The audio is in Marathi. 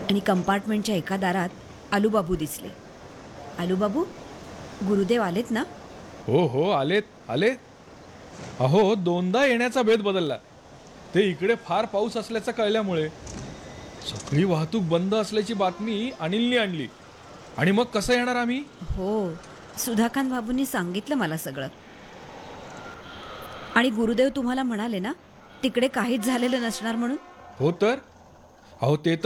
आणि कंपार्टमेंटच्या एका दारात आलूबाबू दिसले. आलूबाबू, गुरुदेव आलेत ना? हो हो, आलेत आलेत. अहो, दोनदा येण्याचा बेत बदलला. ते इकडे फार पाऊस असल्याचं कळल्यामुळे सगळी वाहतूक बंद असल्याची बातमी अनिलने आणली. आणि मग कसं येणार आम्ही? हो, सुधाकांत बाबूंनी सांगितलं मला सगळं. आणि गुरुदेव तुम्हाला म्हणाले ना, तिकडे काहीच झालेलं नसणार म्हणून? हो तर. अहो, ते